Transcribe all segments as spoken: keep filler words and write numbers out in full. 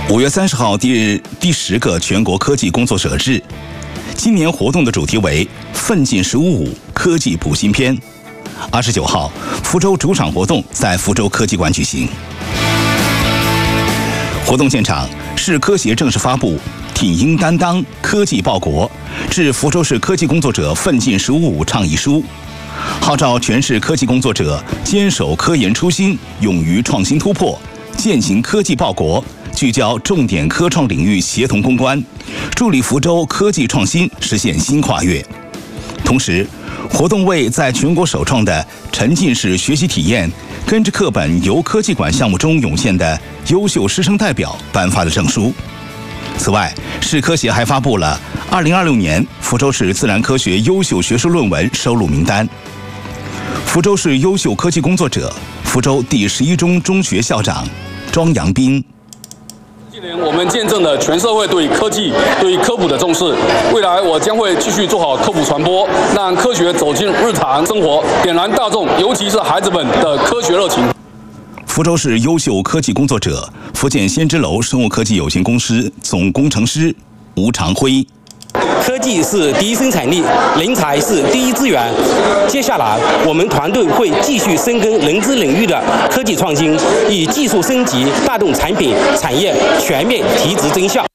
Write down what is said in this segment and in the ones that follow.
五月三十号第第十个全国科技工作者日，今年活动的主题为“奋进十五五科技补新篇”。二十九号，福州主场活动在福州科技馆举行。活动现场，市科协正式发布“挺鹰担当，科技报国”致福州市科技工作者奋进十五五倡议书，号召全市科技工作者坚守科研初心，勇于创新突破，践行科技报国，聚焦重点科创领域协同攻关，助力福州科技创新实现新跨越。同时，活动为在全国首创的沉浸式学习体验跟着课本游科技馆项目中涌现的优秀师生代表颁发了证书。此外，市科协还发布了二零二六年福州市自然科学优秀学术论文收录名单。福州市优秀科技工作者，福州第十一中中学校长庄阳斌。 今年我们见证了全社会对科技、对科普的重视。未来我将会继续做好科普传播，让科学走进日常生活，点燃大众，尤其是孩子们的科学热情。 福州市优秀科技工作者，福建先知楼生物科技有限公司总工程师吴长辉。 科技是第一生产力，人才是第一资源。接下来，我们团队会继续深耕人资领域的科技创新，以技术升级带动产品产业全面提质增效。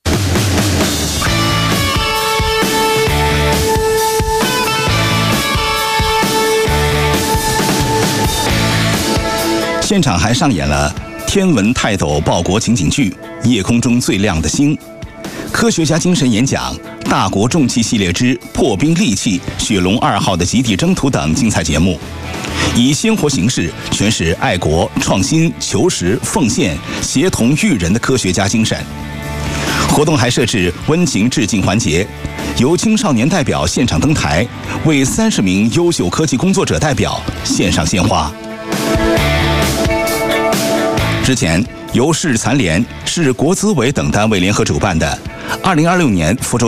现场还上演了天文泰斗报国情景剧《夜空中最亮的星》、科学家精神演讲、大国重器系列之破冰利器雪龙二号的极地征途等精彩节目，以鲜活形式诠释爱国、创新、求实、奉献、协同育人的科学家精神。活动还设置温情致敬环节，由青少年代表现场登台，为三十名优秀科技工作者代表献上鲜花。之前，由市残联、市国资委等单位联合主办的二零二六年福州